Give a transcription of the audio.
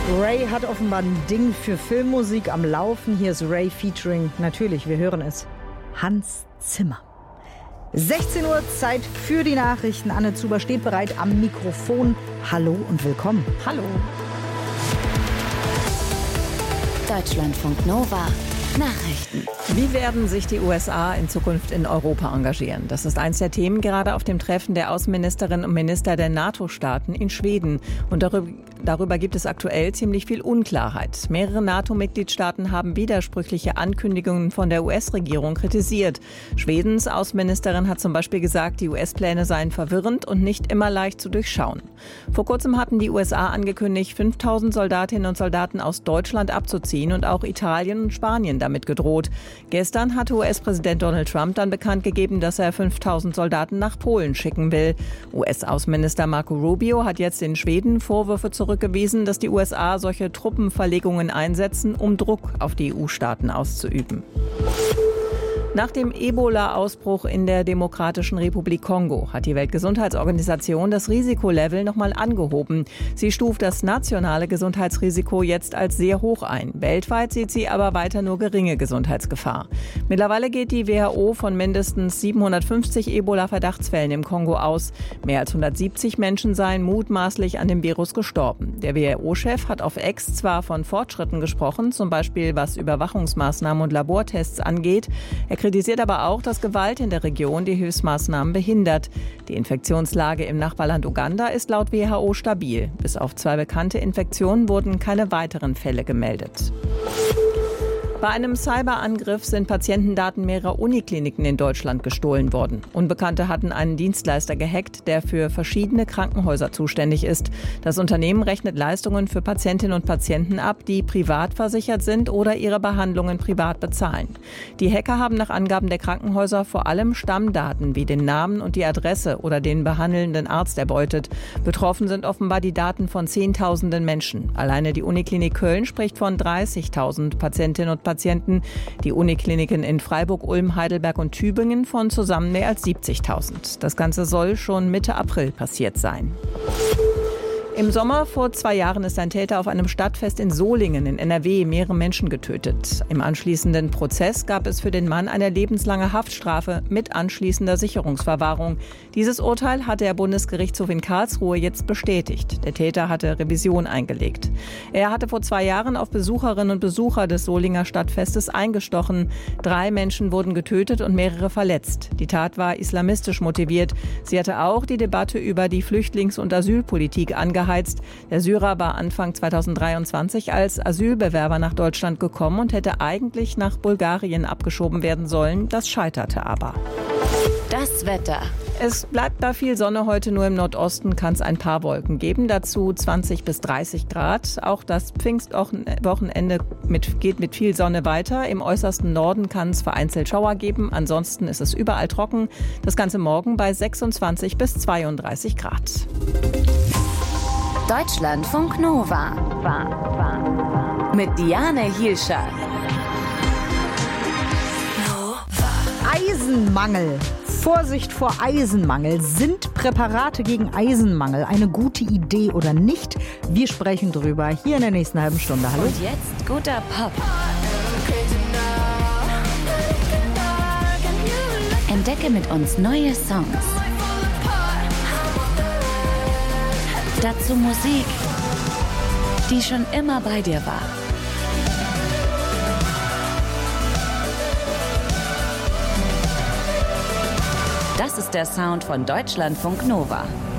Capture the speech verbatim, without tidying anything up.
Ray hat offenbar ein Ding für Filmmusik am Laufen. Hier ist Ray featuring, natürlich, wir hören es, Hans Zimmer. sechzehn Uhr, Zeit für die Nachrichten. Anne Zuber steht bereit am Mikrofon. Hallo und willkommen. Hallo. Deutschlandfunk Nova. Nachrichten. Wie werden sich die U S A in Zukunft in Europa engagieren? Das ist eins der Themen gerade auf dem Treffen der Außenministerinnen und Minister der NATO-Staaten in Schweden. Und darüber, darüber gibt es aktuell ziemlich viel Unklarheit. Mehrere NATO-Mitgliedstaaten haben widersprüchliche Ankündigungen von der U S-Regierung kritisiert. Schwedens Außenministerin hat zum Beispiel gesagt, die U S-Pläne seien verwirrend und nicht immer leicht zu durchschauen. Vor kurzem hatten die U S A angekündigt, fünftausend Soldatinnen und Soldaten aus Deutschland abzuziehen und auch Italien und Spanien damit gedroht. Gestern hatte U S-Präsident Donald Trump dann bekannt gegeben, dass er fünftausend Soldaten nach Polen schicken will. U S-Außenminister Marco Rubio hat jetzt in Schweden Vorwürfe zurückgewiesen, dass die U S A solche Truppenverlegungen einsetzen, um Druck auf die E U-Staaten auszuüben. Nach dem Ebola-Ausbruch in der Demokratischen Republik Kongo hat die Weltgesundheitsorganisation das Risikolevel nochmal angehoben. Sie stuft das nationale Gesundheitsrisiko jetzt als sehr hoch ein. Weltweit sieht sie aber weiter nur geringe Gesundheitsgefahr. Mittlerweile geht die W H O von mindestens siebenhundertfünfzig Ebola-Verdachtsfällen im Kongo aus. Mehr als hundertsiebzig Menschen seien mutmaßlich an dem Virus gestorben. Der W H O-Chef hat auf X zwar von Fortschritten gesprochen, zum Beispiel was Überwachungsmaßnahmen und Labortests angeht. Er kritisiert aber auch, dass Gewalt in der Region die Hilfsmaßnahmen behindert. Die Infektionslage im Nachbarland Uganda ist laut W H O stabil. Bis auf zwei bekannte Infektionen wurden keine weiteren Fälle gemeldet. Bei einem Cyberangriff sind Patientendaten mehrerer Unikliniken in Deutschland gestohlen worden. Unbekannte hatten einen Dienstleister gehackt, der für verschiedene Krankenhäuser zuständig ist. Das Unternehmen rechnet Leistungen für Patientinnen und Patienten ab, die privat versichert sind oder ihre Behandlungen privat bezahlen. Die Hacker haben nach Angaben der Krankenhäuser vor allem Stammdaten wie den Namen und die Adresse oder den behandelnden Arzt erbeutet. Betroffen sind offenbar die Daten von Zehntausenden Menschen. Alleine die Uniklinik Köln spricht von dreißigtausend Patientinnen und Patienten. Patienten. Die Unikliniken in Freiburg, Ulm, Heidelberg und Tübingen von zusammen mehr als siebzigtausend. Das Ganze soll schon Mitte April passiert sein. Im Sommer vor zwei Jahren ist ein Täter auf einem Stadtfest in Solingen in N R W mehrere Menschen getötet. Im anschließenden Prozess gab es für den Mann eine lebenslange Haftstrafe mit anschließender Sicherungsverwahrung. Dieses Urteil hat der Bundesgerichtshof in Karlsruhe jetzt bestätigt. Der Täter hatte Revision eingelegt. Er hatte vor zwei Jahren auf Besucherinnen und Besucher des Solinger Stadtfestes eingestochen. Drei Menschen wurden getötet und mehrere verletzt. Die Tat war islamistisch motiviert. Sie hatte auch die Debatte über die Flüchtlings- und Asylpolitik angeheizt. Der Syrer war Anfang zweitausenddreiundzwanzig als Asylbewerber nach Deutschland gekommen und hätte eigentlich nach Bulgarien abgeschoben werden sollen. Das scheiterte aber. Das Wetter. Es bleibt da viel Sonne heute, nur im Nordosten kann es ein paar Wolken geben. Dazu zwanzig bis dreißig Grad. Auch das Pfingstwochenende mit, geht mit viel Sonne weiter. Im äußersten Norden kann es vereinzelt Schauer geben. Ansonsten ist es überall trocken. Das Ganze morgen bei sechsundzwanzig bis zweiunddreißig Grad. Deutschlandfunk Nova. War, war. Mit Diane Hielscher. Eisenmangel. Vorsicht vor Eisenmangel. Sind Präparate gegen Eisenmangel eine gute Idee oder nicht? Wir sprechen drüber hier in der nächsten halben Stunde. Hallo. Und jetzt guter Pop. Entdecke mit uns neue Songs. Dazu Musik, die schon immer bei dir war. Das ist der Sound von Deutschlandfunk Nova.